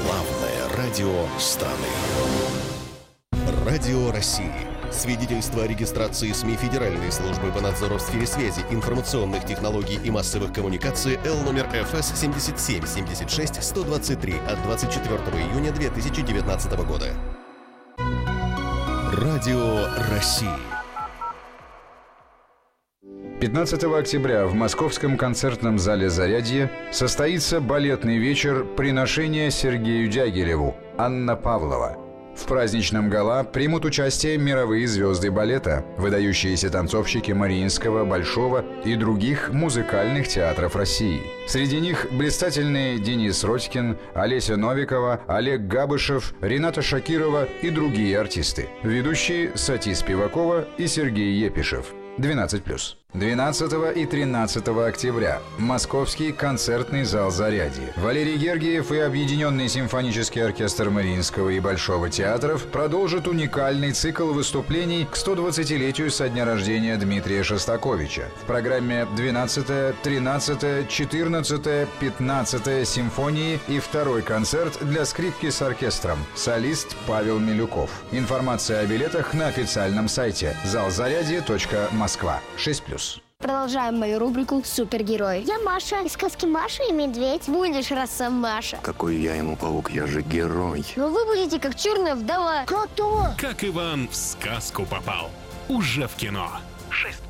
Главное радио страны. Радио России. Свидетельство о регистрации СМИ Федеральной службы по надзору в сфере связи, информационных технологий и массовых коммуникаций Л номер ФС 77-76-123 от 24 июня 2019 года. Радио России. 15 октября в Московском концертном зале «Зарядье» состоится балетный вечер «Приношение Сергею Дягилеву» Анна Павлова. В праздничном гала примут участие мировые звезды балета, выдающиеся танцовщики Мариинского, Большого и других музыкальных театров России. Среди них блистательные Денис Родькин, Олеся Новикова, Олег Габышев, Рената Шакирова и другие артисты. Ведущие Сати Спивакова и Сергей Епишев. 12+. 12 и 13 октября. Московский концертный зал «Зарядье». Валерий Гергиев и Объединенный симфонический оркестр Мариинского и Большого театров продолжат уникальный цикл выступлений к 120-летию со дня рождения Дмитрия Шостаковича. В программе 12-я, 13-я, 14-я, 15-я симфонии и второй концерт для скрипки с оркестром. Солист Павел Милюков. Информация о билетах на официальном сайте залзарядье.Москва. 6+. Продолжаем мою рубрику «Супергерой». Я Маша из сказки «Маша и медведь». Будешь Росомаша. Какой я ему паук, я же герой. Но вы будете как черная вдова. Кто? Как Иван в сказку попал. Уже в кино. 6+.